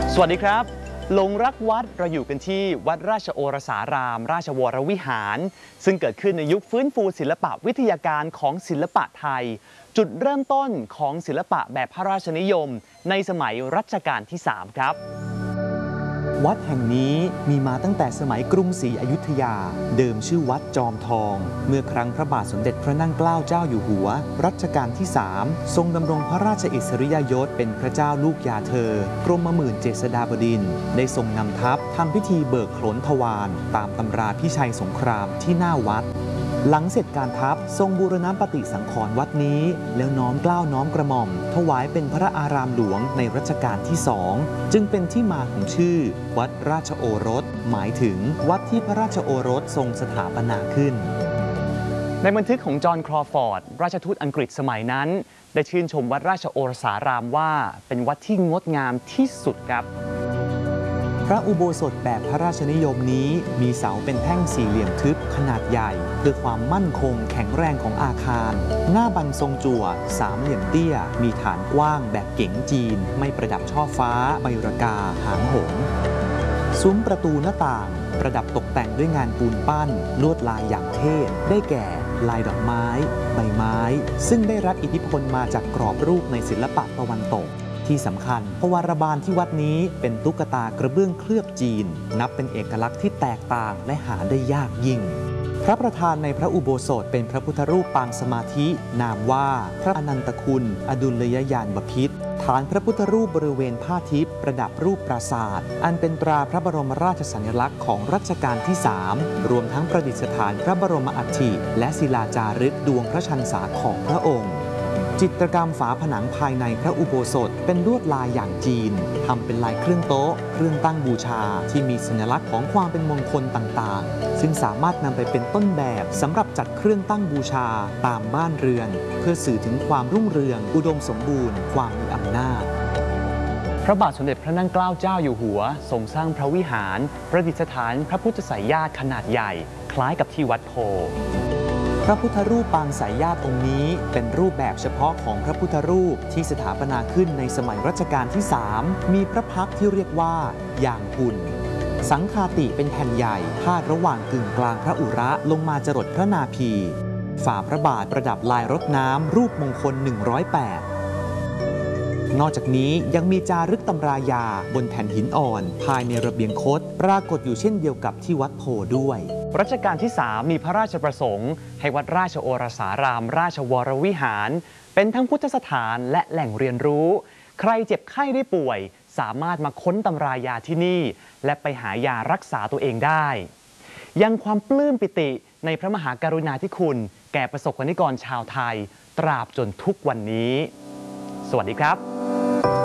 สวัสดีครับหลงรักวัดเราอยู่กันที่วัดราชโอรสาราม ราชวรวิหารซึ่งเกิดขึ้นในยุคฟื้นฟูศิลปะวิทยาการของศิลปะไทยจุดเริ่มต้นของศิลปะแบบพระราชนิยมในสมัยรัชกาลที่ 3 ครับวัดแห่งนี้มีมาตั้งแต่สมัยกรุงศรีอยุธยาเดิมชื่อวัดจอมทองเมื่อครั้งพระบาทสมเด็จพระนั่งเกล้าเจ้าอยู่หัวรัชกาลที่ 3 ทรงดำรงพระราชอิสริยยศเป็นพระเจ้าลูกยาเธอกรมหมื่นเจษฎาบดินทร์ได้ทรงนำทัพทำพิธีเบิกโขนทวารตามตำราพิชัยสงครามที่หน้าวัดหลังเสร็จการทัพทรงบูรณปฏิสังขรณ์วัดนี้แล้วน้อมเกล้าน้อมกระหม่อมถวายเป็นพระอารามหลวงในรัชกาลที่ 2จึงเป็นที่มาของชื่อวัดราชโอรสหมายถึงวัดที่พระราชโอรสทรงสถาปนาขึ้นในบันทึกของจอห์นครอฟอร์ดราชทูตอังกฤษสมัยนั้นได้ชื่นชมวัดราชโอรสารามว่าเป็นวัดที่งดงามที่สุดครับพระอุโบสถแบบพระราชนิยมนี้มีเสาเป็นแท่งสี่เหลี่ยมทึบขนาดใหญ่เพื่อความมั่นคงแข็งแรงของอาคารหน้าบันทรงจั่วสามเหลี่ยมเตี้ยมีฐานกว้างแบบเก๋งจีนไม่ประดับช่อฟ้าใบระกาหางหงส์ซุ้มประตูหน้าต่างประดับตกแต่งด้วยงานปูนปั้นลวดลายอย่างเท่ได้แก่ลายดอกไม้ใบไม้ซึ่งได้รับอิทธิพลมาจากกรอบรูปในศิลปะตะวันตกที่สำคัญพวารบาลที่วัดนี้เป็นตุ๊กตากระเบื้องเคลือบจีนนับเป็นเอกลักษณ์ที่แตกต่างและหาได้ยากยิ่งพระประธานในพระอุโบสถเป็นพระพุทธรูปปางสมาธินามว่าพระอนันตคุณอดุลยญาณบพิตรฐานพระพุทธรูปบริเวณผ้าทิพย์ประดับรูปปราสาทอันเป็นตราพระบรมราชสัญลักษณ์ของรัชกาลที่ 3รวมทั้งประดิษฐานพระบรมอัฐิและศิลาจารึกดวงพระชันษาของพระองค์จิตรกรรมฝาผนังภายในพระอุโบสถเป็นลวดลายอย่างจีนทำเป็นลายเครื่องโต๊ะเครื่องตั้งบูชาที่มีสัญลักษณ์ของความเป็นมงคลต่างๆซึ่งสามารถนำไปเป็นต้นแบบสำหรับจัดเครื่องตั้งบูชาตามบ้านเรือนเพื่อสื่อถึงความรุ่งเรืองอุดมสมบูรณ์ความมีอำนาจพระบาทสมเด็จพระนั่งเกล้าเจ้าอยู่หัวทรงสร้างพระวิหารประดิษฐานพระพุทธไสยญาติขนาดใหญ่คล้ายกับที่วัดโพพระพุทธรูปปางสายญาติองค์นี้เป็นรูปแบบเฉพาะของพระพุทธรูปที่สถาปนาขึ้นในสมัยรัชกาลที่ 3มีพระพักตร์ที่เรียกว่าอย่างหุ่นสังฆาติเป็นแผ่นใหญ่พาดระหว่างกึ่งกลางพระอุระลงมาจรดพระนาภีฝ่าพระบาทประดับลายรดน้ำรูปมงคล108นอกจากนี้ยังมีจารึกตำรายาบนแผ่นหินอ่อนภายในระเบียงคดปรากฏอยู่เช่นเดียวกับที่วัดโพด้วยรัชกาลที่ 3มีพระราชประสงค์ให้วัดราชโอรสารามราชวรวิหารเป็นทั้งพุทธสถานและแหล่งเรียนรู้ใครเจ็บไข้ได้ป่วยสามารถมาค้นตำรายาที่นี่และไปหายารักษาตัวเองได้ยังความปลื้มปิติในพระมหากรุณาธิคุณแก่ประสบกนิกรชาวไทยตราบจนทุกวันนี้สวัสดีครับ